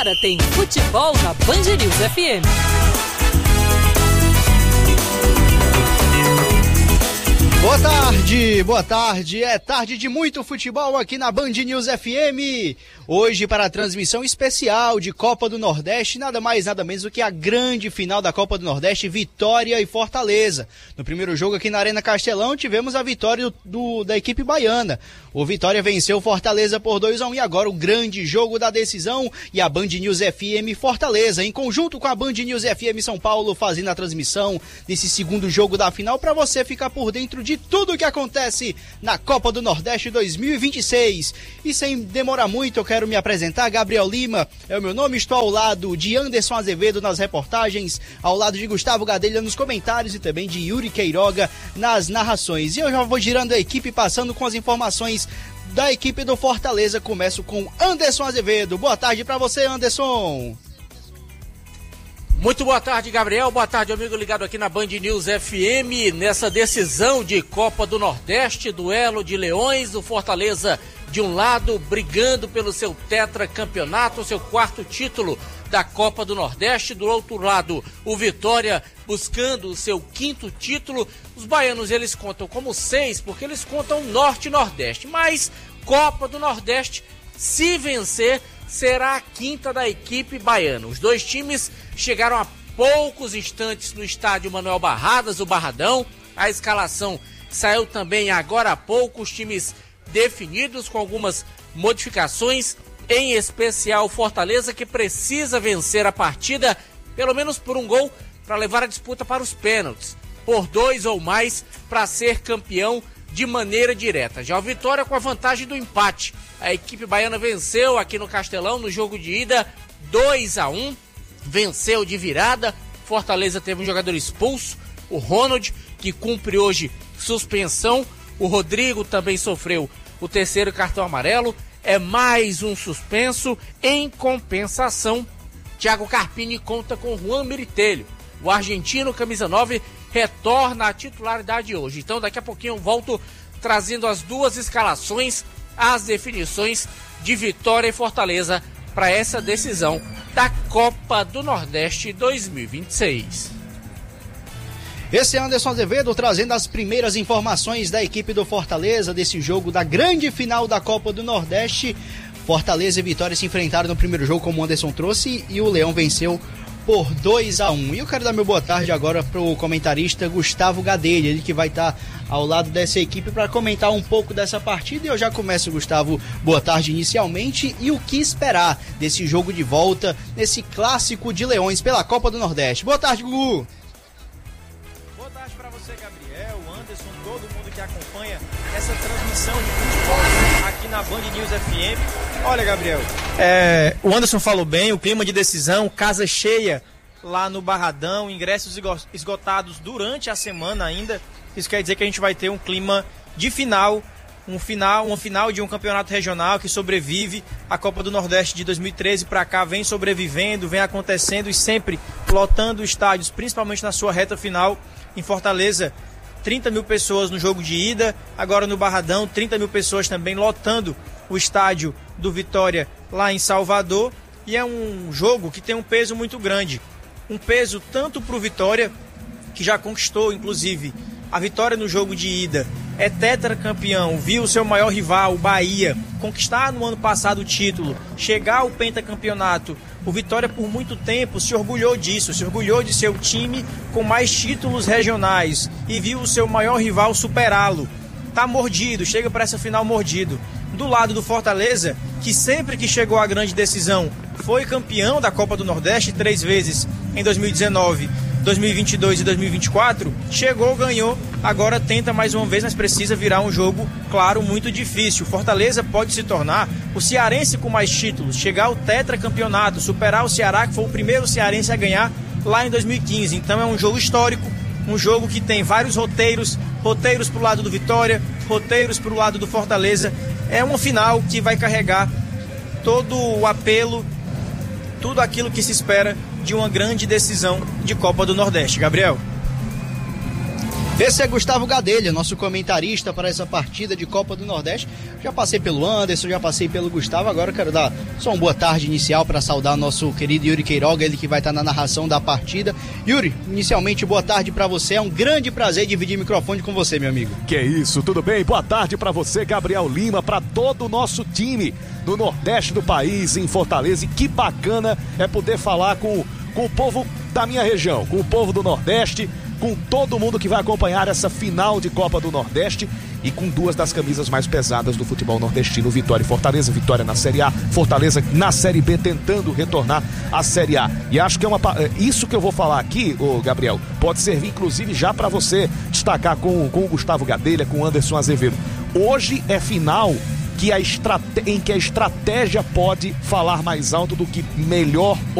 Agora tem futebol na Band News FM. Boa tarde, é tarde de muito futebol aqui na Band News FM. Hoje para a transmissão especial de Copa do Nordeste, nada mais nada menos do que a grande final da Copa do Nordeste, Vitória e Fortaleza. No primeiro jogo aqui na Arena Castelão tivemos a vitória da equipe baiana. O Vitória venceu o Fortaleza por 2-1 e agora o grande jogo da decisão e a Band News FM Fortaleza, em conjunto com a Band News FM São Paulo, fazendo a transmissão desse segundo jogo da final para você ficar por dentro de tudo o que acontece na Copa do Nordeste 2026. E sem demorar muito, eu quero me apresentar. Gabriel Lima é o meu nome, estou ao lado de Anderson Azevedo nas reportagens, ao lado de Gustavo Gadelha nos comentários e também de Yuri Queiroga nas narrações. E eu já vou girando a equipe, passando com as informações da equipe do Fortaleza. Começo com Anderson Azevedo. Boa tarde para você, Anderson. Muito boa tarde, Gabriel. Boa tarde, amigo ligado aqui na Band News FM. Nessa decisão de Copa do Nordeste, duelo de leões, do Fortaleza de um lado, brigando pelo seu tetracampeonato, seu quarto título da Copa do Nordeste. Do outro lado, o Vitória buscando o seu quinto título. Os baianos, eles contam como 6, porque eles contam Norte e Nordeste. Mas Copa do Nordeste, se vencer, será a quinta da equipe baiana. Os dois times chegaram a poucos instantes no estádio Manuel Barradas, o Barradão. A escalação saiu também agora há pouco, os times definidos com algumas modificações, em especial Fortaleza, que precisa vencer a partida, pelo menos por um gol, para levar a disputa para os pênaltis, por 2 ou mais, para ser campeão de maneira direta. Já o Vitória com a vantagem do empate. A equipe baiana venceu aqui no Castelão no jogo de ida 2-1, venceu de virada. Fortaleza teve um jogador expulso, o Ronald, que cumpre hoje suspensão. O Rodrigo também sofreu o terceiro cartão amarelo, é mais um suspenso. Em compensação, Thiago Carpini conta com Juan Miritelho. O argentino, camisa 9, retorna à titularidade hoje. Então daqui a pouquinho eu volto trazendo as duas escalações, as definições de Vitória e Fortaleza para essa decisão da Copa do Nordeste 2026. Esse é Anderson Azevedo trazendo as primeiras informações da equipe do Fortaleza, desse jogo da grande final da Copa do Nordeste. Fortaleza e Vitória se enfrentaram no primeiro jogo, como o Anderson trouxe, e o Leão venceu por 2-1. E eu quero dar meu boa tarde agora pro comentarista Gustavo Gadelha, ele que vai estar ao lado dessa equipe para comentar um pouco dessa partida. E eu já começo, Gustavo, boa tarde inicialmente, e o que esperar desse jogo de volta, nesse clássico de Leões pela Copa do Nordeste. Boa tarde, Gugu. Boa tarde para você, Gabriel, Anderson, todo mundo que acompanha essa transmissão de futebol aqui na Band News FM. Olha, Gabriel, o Anderson falou bem, o clima de decisão, casa cheia lá no Barradão, ingressos esgotados durante a semana ainda. Isso quer dizer que a gente vai ter um clima de final, uma final de um campeonato regional que sobrevive. A Copa do Nordeste de 2013 para cá vem sobrevivendo, vem acontecendo e sempre lotando estádios, principalmente na sua reta final. Em Fortaleza, 30 mil pessoas no jogo de ida, agora no Barradão, 30 mil pessoas também lotando o estádio do Vitória lá em Salvador. E é um jogo que tem um peso muito grande, um peso tanto para o Vitória, que já conquistou inclusive a vitória no jogo de ida, é tetracampeão, viu o seu maior rival, o Bahia, conquistar no ano passado o título, chegar ao pentacampeonato. O Vitória por muito tempo se orgulhou disso, se orgulhou de ser o time com mais títulos regionais e viu o seu maior rival superá-lo. Tá mordido, chega para essa final mordido. Do lado do Fortaleza, que sempre que chegou à grande decisão foi campeão da Copa do Nordeste 3 vezes em 2019, 2022 e 2024, chegou, ganhou, agora tenta mais uma vez, mas precisa virar um jogo, claro, muito difícil. Fortaleza pode se tornar o cearense com mais títulos, chegar ao tetracampeonato, superar o Ceará, que foi o primeiro cearense a ganhar lá em 2015. Então é um jogo histórico, um jogo que tem vários roteiros para o lado do Vitória, roteiros para o lado do Fortaleza. É uma final que vai carregar todo o apelo, tudo aquilo que se espera de uma grande decisão de Copa do Nordeste. Gabriel. Esse é Gustavo Gadelha, nosso comentarista para essa partida de Copa do Nordeste. Já passei pelo Anderson, já passei pelo Gustavo, agora eu quero dar só uma boa tarde inicial para saudar nosso querido Yuri Queiroga, ele que vai estar na narração da partida. Yuri, inicialmente boa tarde para você, é um grande prazer dividir o microfone com você, meu amigo. Que isso, tudo bem? Boa tarde para você, Gabriel Lima, para todo o nosso time do Nordeste do país, em Fortaleza. E que bacana é poder falar com o povo da minha região, com o povo do Nordeste, com todo mundo que vai acompanhar essa final de Copa do Nordeste e com duas das camisas mais pesadas do futebol nordestino, Vitória e Fortaleza. Vitória na Série A, Fortaleza na Série B, tentando retornar à Série A. E acho que isso que eu vou falar aqui, Gabriel, pode servir inclusive já para você destacar com o Gustavo Gadelha, com o Anderson Azevedo. Hoje é final em que a estratégia pode falar mais alto do que melhor